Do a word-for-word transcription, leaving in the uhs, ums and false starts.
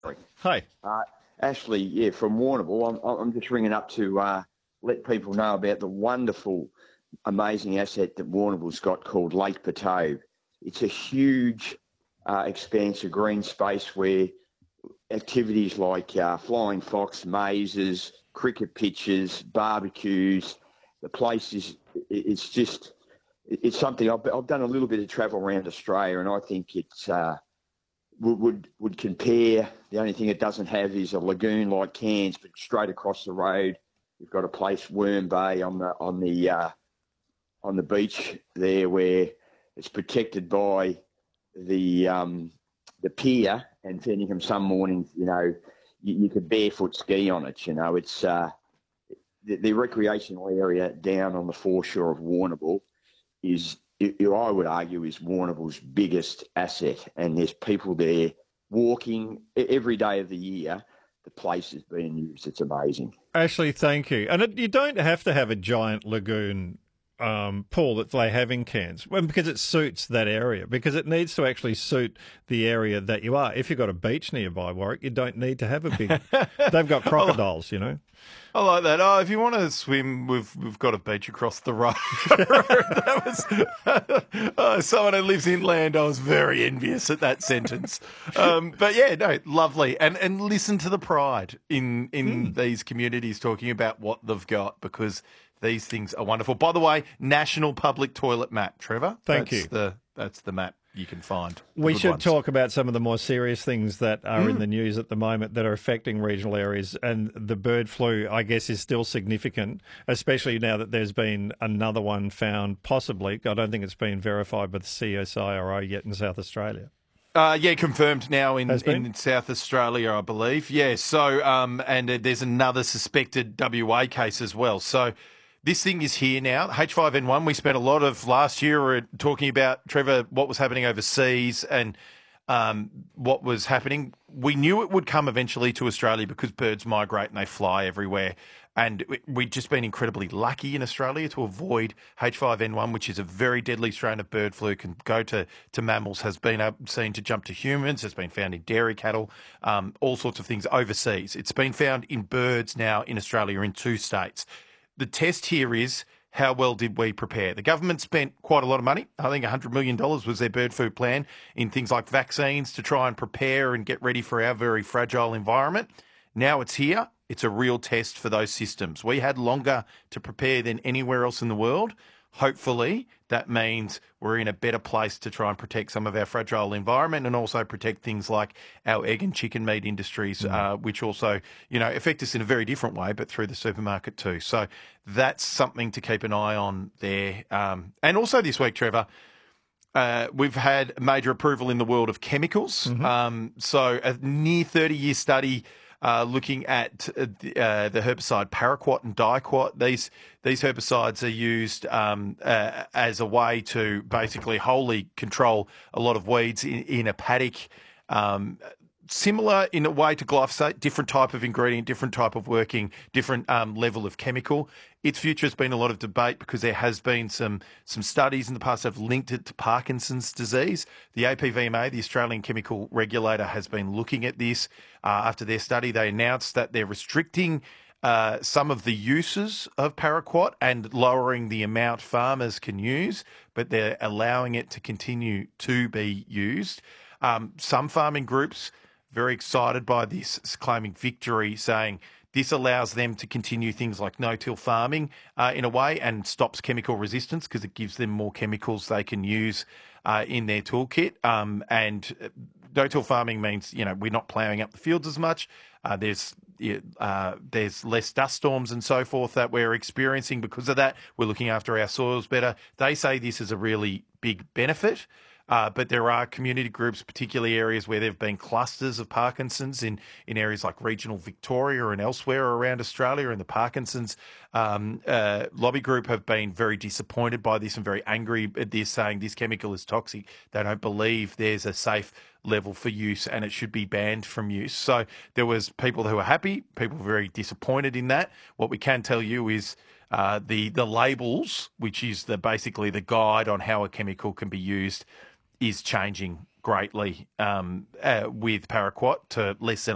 Hi. Uh, Ashley, yeah, from Warrnambool. I'm, I'm just ringing up to uh, let people know about the wonderful, amazing asset that Warrnambool's got called Lake Patove. It's a huge uh, expanse of green space where activities like uh, flying fox, mazes, cricket pitches, barbecues, the place is, it's just, it's something I've, I've done a little bit of travel around Australia, and I think it's, uh, would, would would compare. The only thing it doesn't have is a lagoon like Cairns, but straight across the road, you've got a place, Worm Bay, on the on the uh, on the beach there, where it's protected by the um, the pier, and Fenningham some mornings, you know, you, you could barefoot ski on it. You know, it's uh, the, the recreational area down on the foreshore of Warrnambool is, I would argue, is Warrnambool's biggest asset, and there's people there walking every day of the year. The place is being used. It's amazing. Ashley, thank you. And it, you don't have to have a giant lagoon um, pool that they have in Cairns, well, because it suits that area, because it needs to actually suit the area that you are. If you've got a beach nearby, Warwick, you don't need to have a big... They've got crocodiles, you know. I like that. Oh, if you want to swim, we've we've got a beach across the road. That was oh, someone who lives inland. I was very envious at that sentence. Um, but yeah, no, lovely. And and listen to the pride in in mm. these communities talking about what they've got, because these things are wonderful. By the way, National Public Toilet Map, Trevor. Thank that's you. The that's the map you can find. We should ones. talk about some of the more serious things that are Mm. in the news at the moment that are affecting regional areas. And the bird flu, I guess, is still significant, especially now that there's been another one found, possibly. I don't think it's been verified by the C S I R O yet in South Australia. Uh, yeah, confirmed now in, in South Australia, I believe. Yeah, so, um, and uh, there's another suspected W A case as well. So, this thing is here now, H five N one. We spent a lot of last year talking about, Trevor, what was happening overseas and um, what was happening. We knew it would come eventually to Australia because birds migrate and they fly everywhere. And we'd just been incredibly lucky in Australia to avoid H five N one, which is a very deadly strain of bird flu, can go to, to mammals, has been seen to jump to humans, has been found in dairy cattle, um, all sorts of things overseas. It's been found in birds now in Australia in two states. The test here is, how well did we prepare? The government spent quite a lot of money. I think one hundred million dollars was their bird flu plan in things like vaccines to try and prepare and get ready for our very fragile environment. Now it's here. It's a real test for those systems. We had longer to prepare than anywhere else in the world. Hopefully, that means we're in a better place to try and protect some of our fragile environment and also protect things like our egg and chicken meat industries, mm. uh, which also, you know, affect us in a very different way, but through the supermarket too. So that's something to keep an eye on there. Um, and also this week, Trevor, uh, we've had major approval in the world of chemicals. Mm-hmm. Um, so a near thirty-year study Uh, looking at uh, the, uh, the herbicide paraquat and diquat. These these herbicides are used um, uh, as a way to basically wholly control a lot of weeds in, in a paddock. Um, similar in a way to glyphosate, different type of ingredient, different type of working, different um, level of chemical. Its future has been a lot of debate because there has been some some studies in the past that have linked it to Parkinson's disease. The A P V M A, the Australian Chemical Regulator, has been looking at this. Uh, after their study, they announced that they're restricting uh, some of the uses of paraquat and lowering the amount farmers can use, but they're allowing it to continue to be used. Um, some farming groups very excited by this, claiming victory, saying this allows them to continue things like no-till farming uh, in a way and stops chemical resistance because it gives them more chemicals they can use uh, in their toolkit. Um, and no-till farming means, you know, we're not ploughing up the fields as much. Uh, there's uh, there's less dust storms and so forth that we're experiencing because of that. We're looking after our soils better. They say this is a really big benefit. Uh, but there are community groups, particularly areas where there have been clusters of Parkinson's in, in areas like regional Victoria and elsewhere around Australia. And the Parkinson's um, uh, lobby group have been very disappointed by this and very angry at this, saying this chemical is toxic. They don't believe there's a safe level for use and it should be banned from use. So there was people who were happy, people very disappointed in that. What we can tell you is uh, the the labels, which is the basically the guide on how a chemical can be used, is changing greatly um, uh, with paraquat to less than